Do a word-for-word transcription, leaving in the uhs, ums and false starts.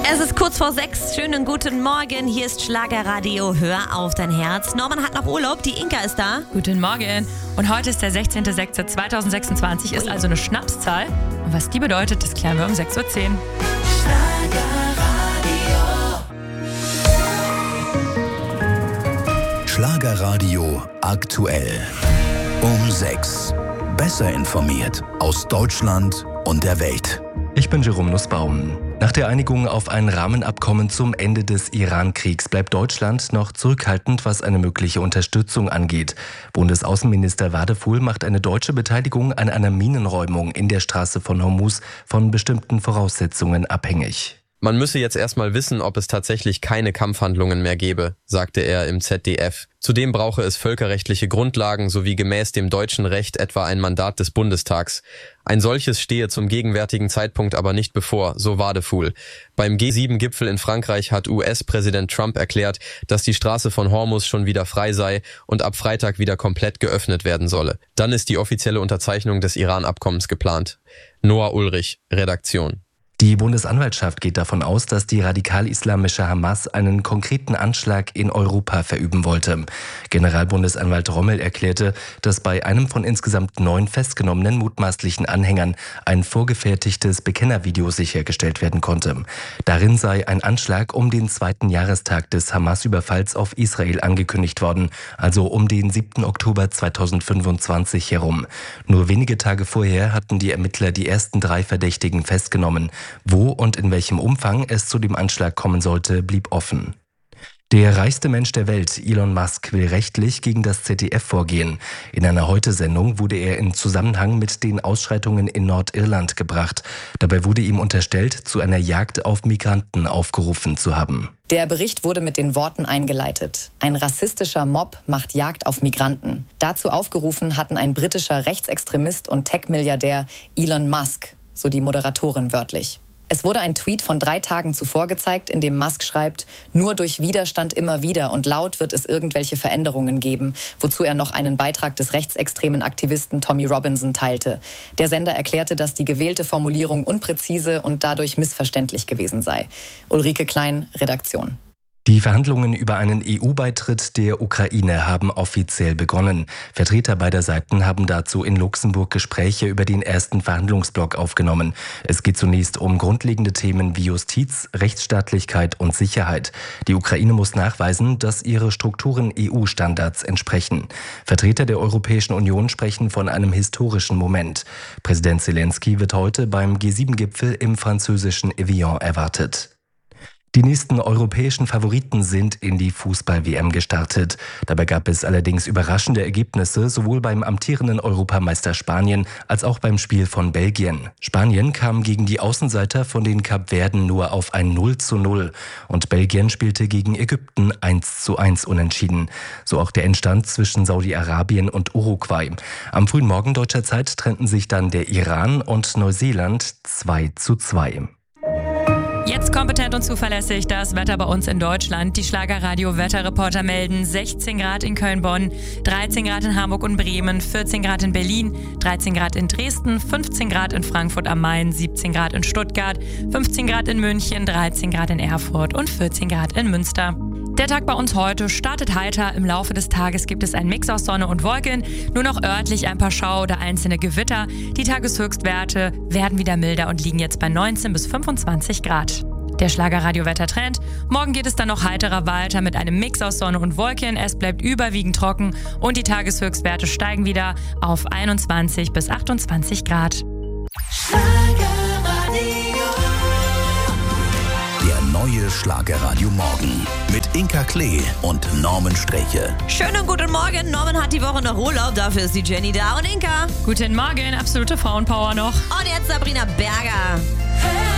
Es ist kurz vor sechs. Schönen guten Morgen. Hier ist Schlagerradio. Hör auf dein Herz. Norman hat noch Urlaub. Die Inka ist da. Guten Morgen. Und heute ist der sechzehnter sechster zweitausendsechsundzwanzig, ist also eine Schnapszahl. Und was die bedeutet, das klären wir um sechs Uhr zehn. Schlagerradio. Schlagerradio aktuell. Um sechs. Besser informiert aus Deutschland und der Welt. Ich bin Jerome Nussbaum. Nach der Einigung auf ein Rahmenabkommen zum Ende des Iran-Kriegs bleibt Deutschland noch zurückhaltend, was eine mögliche Unterstützung angeht. Bundesaußenminister Wadefuhl macht eine deutsche Beteiligung an einer Minenräumung in der Straße von Hormuz von bestimmten Voraussetzungen abhängig. Man müsse jetzt erstmal wissen, ob es tatsächlich keine Kampfhandlungen mehr gebe, sagte er im Z D F. Zudem brauche es völkerrechtliche Grundlagen sowie gemäß dem deutschen Recht etwa ein Mandat des Bundestags. Ein solches stehe zum gegenwärtigen Zeitpunkt aber nicht bevor, so Wadefuhl. Beim G sieben Gipfel in Frankreich hat U S-Präsident Trump erklärt, dass die Straße von Hormuz schon wieder frei sei und ab Freitag wieder komplett geöffnet werden solle. Dann ist die offizielle Unterzeichnung des Iran-Abkommens geplant. Noah Ulrich, Redaktion. Die Bundesanwaltschaft geht davon aus, dass die radikal-islamische Hamas einen konkreten Anschlag in Europa verüben wollte. Generalbundesanwalt Rommel erklärte, dass bei einem von insgesamt neun festgenommenen mutmaßlichen Anhängern ein vorgefertigtes Bekennervideo sichergestellt werden konnte. Darin sei ein Anschlag um den zweiten Jahrestag des Hamas-Überfalls auf Israel angekündigt worden, also um den siebten Oktober zweitausendfünfundzwanzig herum. Nur wenige Tage vorher hatten die Ermittler die ersten drei Verdächtigen festgenommen. Wo und in welchem Umfang es zu dem Anschlag kommen sollte, blieb offen. Der reichste Mensch der Welt, Elon Musk, will rechtlich gegen das Z D F vorgehen. In einer Heute-Sendung wurde er in Zusammenhang mit den Ausschreitungen in Nordirland gebracht. Dabei wurde ihm unterstellt, zu einer Jagd auf Migranten aufgerufen zu haben. Der Bericht wurde mit den Worten eingeleitet: Ein rassistischer Mob macht Jagd auf Migranten. Dazu aufgerufen hatten ein britischer Rechtsextremist und Tech-Milliardär Elon Musk, so die Moderatorin wörtlich. Es wurde ein Tweet von drei Tagen zuvor gezeigt, in dem Musk schreibt: Nur durch Widerstand immer wieder und laut wird es irgendwelche Veränderungen geben, wozu er noch einen Beitrag des rechtsextremen Aktivisten Tommy Robinson teilte. Der Sender erklärte, dass die gewählte Formulierung unpräzise und dadurch missverständlich gewesen sei. Ulrike Klein, Redaktion. Die Verhandlungen über einen E U-Beitritt der Ukraine haben offiziell begonnen. Vertreter beider Seiten haben dazu in Luxemburg Gespräche über den ersten Verhandlungsblock aufgenommen. Es geht zunächst um grundlegende Themen wie Justiz, Rechtsstaatlichkeit und Sicherheit. Die Ukraine muss nachweisen, dass ihre Strukturen E U-Standards entsprechen. Vertreter der Europäischen Union sprechen von einem historischen Moment. Präsident Zelensky wird heute beim G sieben Gipfel im französischen Evian erwartet. Die nächsten europäischen Favoriten sind in die Fußball-W M gestartet. Dabei gab es allerdings überraschende Ergebnisse, sowohl beim amtierenden Europameister Spanien als auch beim Spiel von Belgien. Spanien kam gegen die Außenseiter von den Kapverden nur auf ein null zu null und Belgien spielte gegen Ägypten eins zu eins unentschieden. So auch der Endstand zwischen Saudi-Arabien und Uruguay. Am frühen Morgen deutscher Zeit trennten sich dann der Iran und Neuseeland zwei zu zwei. Jetzt kompetent und zuverlässig das Wetter bei uns in Deutschland. Die Schlagerradio-Wetterreporter melden sechzehn Grad in Köln-Bonn, dreizehn Grad in Hamburg und Bremen, vierzehn Grad in Berlin, dreizehn Grad in Dresden, fünfzehn Grad in Frankfurt am Main, siebzehn Grad in Stuttgart, fünfzehn Grad in München, dreizehn Grad in Erfurt und vierzehn Grad in Münster. Der Tag bei uns heute startet heiter. Im Laufe des Tages gibt es einen Mix aus Sonne und Wolken. Nur noch örtlich ein paar Schauer oder einzelne Gewitter. Die Tageshöchstwerte werden wieder milder und liegen jetzt bei neunzehn bis fünfundzwanzig Grad. Der Schlagerradio-Wettertrend. Morgen geht es dann noch heiterer weiter mit einem Mix aus Sonne und Wolken. Es bleibt überwiegend trocken und die Tageshöchstwerte steigen wieder auf einundzwanzig bis achtundzwanzig Grad. Der neue Schlagerradio Morgen mit Inka Klee und Norman Streche. Schönen guten Morgen. Norman hat die Woche noch Urlaub. Dafür ist die Jenny da. Und Inka. Guten Morgen, absolute Frauenpower noch. Und jetzt Sabrina Berger.